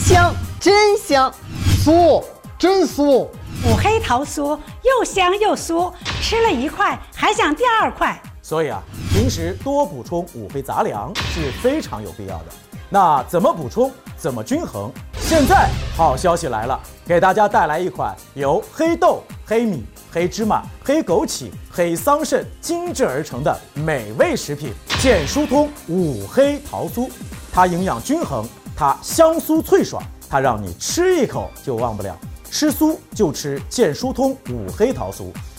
香，真香， 酥，真酥。 五黑桃酥又香又酥，吃了1块还想第2块。 所以啊，平时多补充五黑杂粮是非常有必要的。那怎么补充，怎么均衡？现在好消息来了，给大家带来一款由黑豆、黑米、黑芝麻、黑枸杞、黑桑葚精制而成的美味食品——健疏通五黑桃酥。它营养均衡，它香酥脆爽，它让你吃一口就忘不了。吃酥就吃健疏通五黑桃酥。